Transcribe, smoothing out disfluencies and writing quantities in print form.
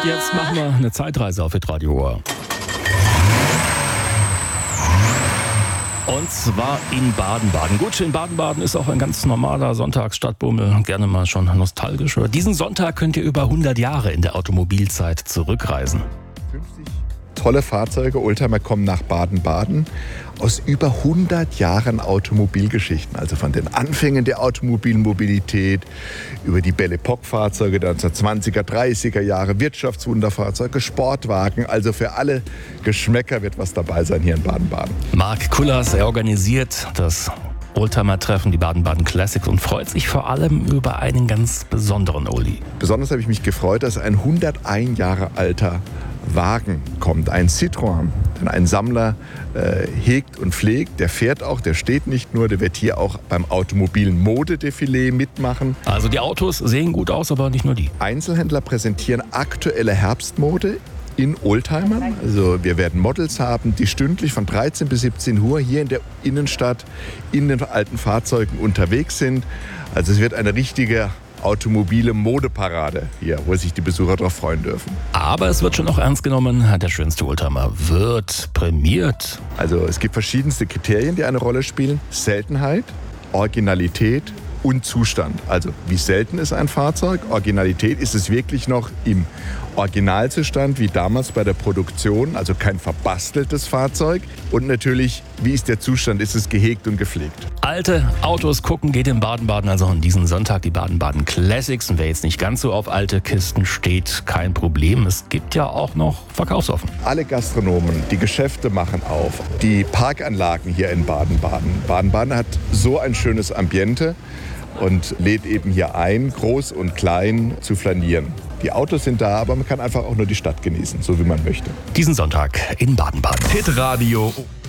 Und jetzt machen wir eine Zeitreise auf Hitradio Ohr. Und zwar in Baden-Baden. Gut, in Baden-Baden ist auch ein ganz normaler Sonntagsstadtbummel, gerne mal schon nostalgisch. Diesen Sonntag könnt ihr über 100 Jahre in der Automobilzeit zurückreisen. 50 tolle Fahrzeuge, Oldtimer kommen nach Baden-Baden aus über 100 Jahren Automobilgeschichten. Also von den Anfängen der Automobilmobilität über die Belle Epoque-Fahrzeuge der 1920er, 30er Jahre, Wirtschaftswunderfahrzeuge, Sportwagen. Also für alle Geschmäcker wird was dabei sein hier in Baden-Baden. Marc Kullers, er organisiert das Oldtimer-Treffen, die Baden-Baden Classics, und freut sich vor allem über einen ganz besonderen Oldie. Besonders habe ich mich gefreut, dass ein 101 Jahre alter Wagen kommt, ein Citroën, den ein Sammler hegt und pflegt. Der fährt auch, der steht nicht nur, der wird hier auch beim automobilen Modedefilé mitmachen. Also die Autos sehen gut aus, aber nicht nur die. Einzelhändler präsentieren aktuelle Herbstmode in Oldtimern. Also wir werden Models haben, die stündlich von 13 bis 17 Uhr hier in der Innenstadt in den alten Fahrzeugen unterwegs sind. Also es wird eine richtige automobile Modeparade hier, wo sich die Besucher darauf freuen dürfen. Aber es wird schon auch ernst genommen. Der schönste Oldtimer wird prämiert. Also es gibt verschiedenste Kriterien, die eine Rolle spielen. Seltenheit, Originalität und Zustand. Also wie selten ist ein Fahrzeug? Originalität, ist es wirklich noch im Originalzustand wie damals bei der Produktion, also kein verbasteltes Fahrzeug. Und natürlich, wie ist der Zustand? Ist es gehegt und gepflegt? Alte Autos gucken geht in Baden-Baden, also an diesem Sonntag die Baden-Baden Classics. Und wer jetzt nicht ganz so auf alte Kisten steht, kein Problem. Es gibt ja auch noch Verkaufsoffen. Alle Gastronomen, die Geschäfte machen auf. Die Parkanlagen hier in Baden-Baden. Baden-Baden hat so ein schönes Ambiente und lädt eben hier ein, groß und klein zu flanieren. Die Autos sind da, aber man kann einfach auch nur die Stadt genießen, so wie man möchte. Diesen Sonntag in Baden-Baden. Hitradio